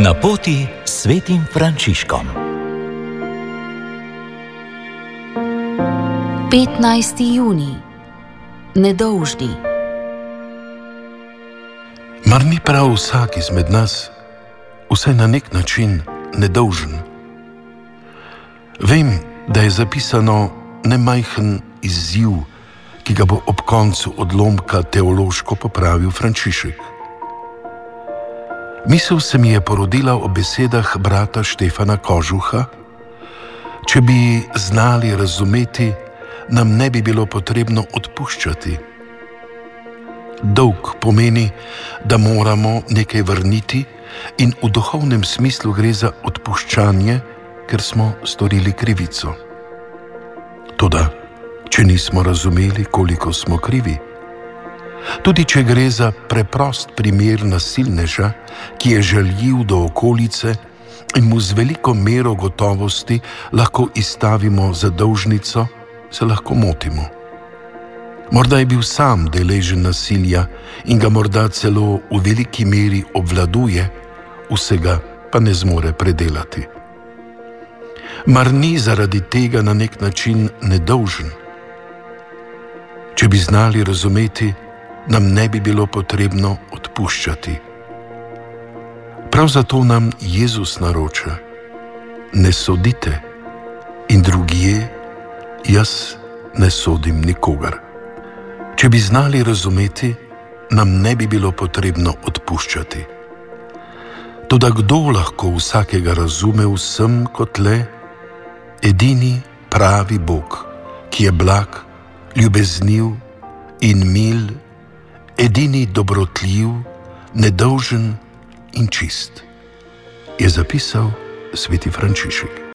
Na poti s svetim Frančiškom. 15. junij. Nedolžni. Mar ni prav vsak izmed nas, vsaj na nek način, nedolžen? Vem, da je zapisano nemajhen izziv, ki ga bo ob koncu odlomka teološko popravil Frančišek. Misel se mi je porodila ob besedah brata Štefana Kožuha: če bi znali razumeti, nam ne bi bilo potrebno odpuščati. Dolg pomeni, da moramo nekaj vrniti, in v duhovnem smislu gre za odpuščanje, ker smo storili krivico. Toda, če nismo razumeli, koliko smo krivi, tudi če gre za preprost primer nasilneža, ki je žaljiv do okolice in mu z veliko mero gotovosti lahko izstavimo zadolžnico, se lahko motimo. Morda je bil sam deležen nasilja in ga morda celo v veliki meri obvladuje, vsega pa ne zmore predelati. Mar ni zaradi tega na nek način nedolžen? Če bi znali razumeti, nam ne bi bilo potrebno odpuščati. Prav zato nam Jezus naroča: ne sodite, in drugje, jaz ne sodim nikogar. Če bi znali razumeti, nam ne bi bilo potrebno odpuščati. Toda kdo lahko vsakega razume vsem kot le edini pravi Bog, ki je blag, ljubezniv in mil, edini dobrotljiv, nedolžen in čist, je zapisal sveti Frančišek.